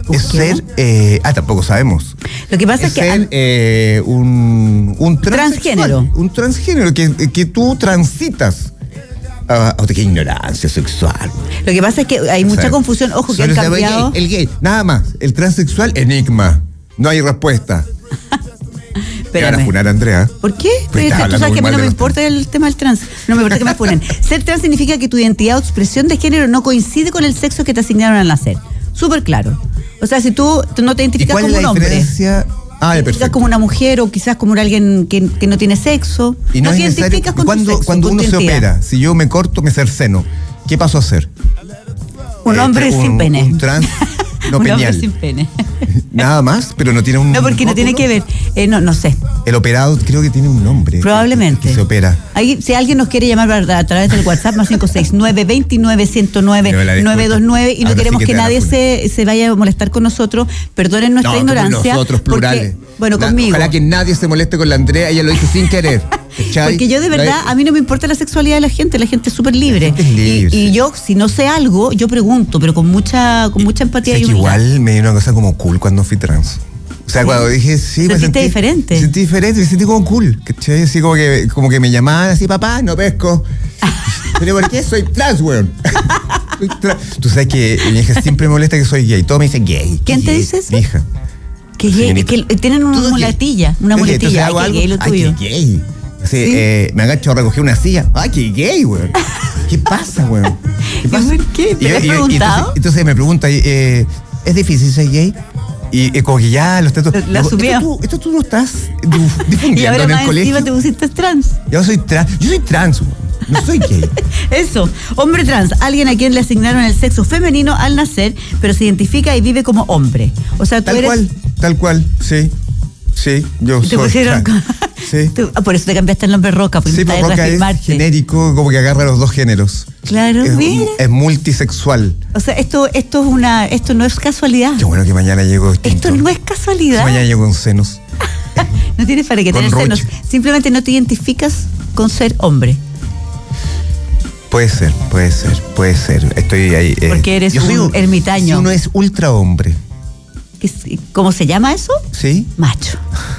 Es ser, tampoco sabemos. Lo que pasa es que ser un transgénero. Un transgénero que tú transitas. Qué ignorancia sexual. Lo que pasa es que hay mucha confusión. Ojo, que han cambiado. El gay, nada más. El transexual, enigma. No hay respuesta. Te van a funar a Andrea. ¿Por qué? Pues tú sabes que a mí no me importa el tema del trans. No me importa que me funen. Ser trans significa que tu identidad o expresión de género no coincide con el sexo que te asignaron al nacer. Súper claro. O sea, si tú no te identificas como un hombre. Diferencia? Quizás como una mujer o quizás como alguien que no tiene sexo. Y no te identificas con tu sexo. Cuando uno se opera, si yo me corto, me cerceno, ¿qué paso a hacer? Un hombre sin pene. Un trans no un peñal. Hombre sin pene. Nada más, pero no tiene un. No, porque no tiene que ver. No sé. El operado creo que tiene un nombre. Probablemente. Que se opera. Ahí, si alguien nos quiere llamar a través del WhatsApp, más 569-29-109-929, y no queremos que nadie se vaya a molestar con nosotros, perdonen nuestra ignorancia. Nosotros, plurales. Conmigo. Ojalá que nadie se moleste con la Andrea, ella lo hizo sin querer. Porque yo de verdad, a mí no me importa la sexualidad de la gente es súper libre. Y yo, si no sé algo, yo pregunto, pero con mucha empatía y humildad. Igual me dio una cosa como cool cuando fui trans. O sea, cuando dije sí, me sentí diferente. Me sentí diferente, me sentí como cool. ¿Cachai? Así como que me llamaban así, papá, no pesco. ¿Pero por qué? Soy trans, weón. Tú sabes que mi hija siempre me molesta que soy gay. Todo me dice gay. ¿Quién te dice eso? Mi hija. Que gay, es que tienen una muletilla. Una muletilla. Ay, que gay lo tuyo. Qué gay. ¿Sí? Me agacho a recoger una silla. ¡Ay, qué gay, weón! ¿Qué pasa, weón? ¿Qué pasa? ¿Por qué? ¿Te has preguntado? Entonces me pregunta, ¿es difícil ser gay? Y como que ya los tetos. Esto tú no estás difundiendo y ahora en el más colegio. Encima te pusiste trans. Yo soy trans, weón. No soy gay. Eso, hombre trans, alguien a quien le asignaron el sexo femenino al nacer, pero se identifica y vive como hombre. O sea, tú Tal cual, sí. Sí, yo soy. Pusieron sí. Por eso te cambiaste el nombre Roca. Sí, porque Roca es genérico, como que agarra los dos géneros. Claro, mira. Es multisexual. O sea, esto no es casualidad. Qué bueno que mañana llego distinto. Esto no es casualidad. Mañana llego con senos. No tienes para qué tener senos. Simplemente no te identificas con ser hombre. Puede ser. Estoy ahí. Porque eres un ermitaño. Si uno es ultra hombre. ¿Cómo se llama eso? Sí. Macho.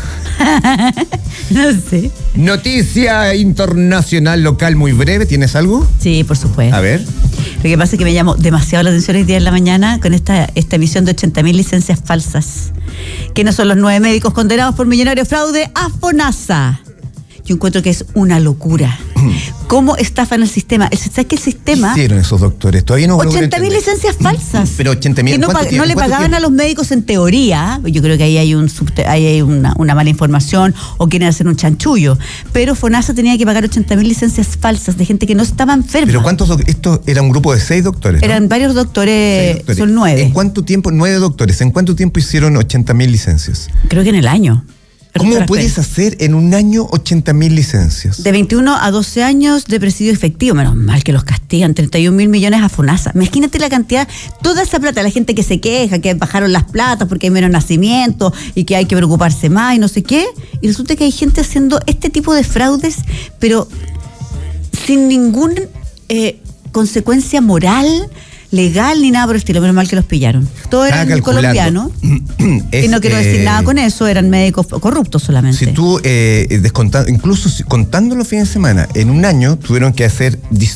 No sé. Noticia internacional local muy breve. ¿Tienes algo? Sí, por supuesto. A ver. Lo que pasa es que me llamó demasiado la atención hoy día en la mañana con esta emisión de 80.000 licencias falsas. Que no son los 9 médicos condenados por millonario fraude a FONASA. Yo encuentro que es una locura. ¿Cómo estafan el sistema? ¿Sabes que el sistema? ¿Qué hicieron esos doctores? Todavía no 80.000 licencias falsas. Pero 80.000. Que no le pagaban a los médicos en teoría. Yo creo que ahí hay una mala información o quieren hacer un chanchullo. Pero FONASA tenía que pagar 80.000 licencias falsas de gente que no estaba enferma. ¿Pero cuántos? Esto era un grupo de 6 doctores, ¿no? Eran varios doctores, son 9. ¿En cuánto tiempo? 9 doctores. ¿En cuánto tiempo hicieron 80.000 licencias? Creo que en el año. ¿Cómo puedes hacer en un año 80.000 licencias? De 21 a 12 años de presidio efectivo. Menos mal que los castigan. 31.000 millones a FONASA. Imagínate la cantidad, toda esa plata, la gente que se queja, que bajaron las platas porque hay menos nacimientos y que hay que preocuparse más y no sé qué. Y resulta que hay gente haciendo este tipo de fraudes, pero sin ninguna consecuencia moral, legal ni nada por el estilo. Menos mal que los pillaron. Todos eran colombianos. Y no quiero decir nada con eso, eran médicos corruptos solamente. Si tú incluso contando los fines de semana, en un año tuvieron que hacer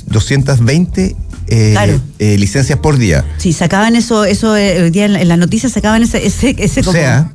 220 licencias por día. Sí, sacaban eso hoy día en la noticia sacaban ese o sea,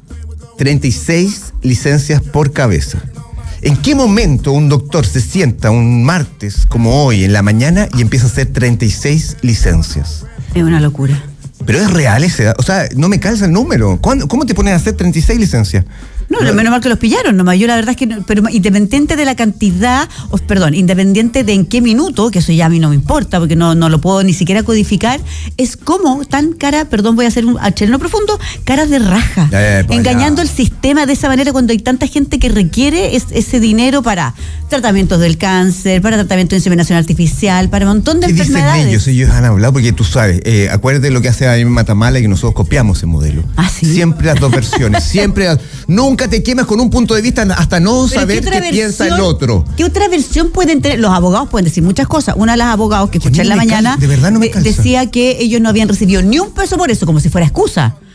36 licencias por cabeza. ¿En qué momento un doctor se sienta un martes como hoy en la mañana y empieza a hacer 36 licencias? Es una locura. Pero es real ese, o sea, no me calza el número. ¿Cómo te pones a hacer 36 licencias? No, menos mal que los pillaron nomás. Yo la verdad es que, pero independiente de la cantidad, independiente de en qué minuto, que eso ya a mí no me importa, porque no lo puedo ni siquiera codificar, es como tan cara, voy a hacer un chileno profundo, caras de raja, engañando el sistema de esa manera cuando hay tanta gente que requiere ese dinero para tratamientos del cáncer, para tratamiento de inseminación artificial, para un montón de enfermedades. Dicen ellos han hablado, porque tú sabes, acuérdate lo que hace a mí Matamala y que nosotros copiamos ese modelo. ¿Ah, sí? Siempre las dos versiones, nunca te quemes con un punto de vista hasta no saber qué piensa el otro. ¿Qué otra versión pueden tener? Los abogados pueden decir muchas cosas. Una de las abogados que escuché en la mañana de verdad no me decía que ellos no habían recibido ni un peso por eso, como si fuera excusa.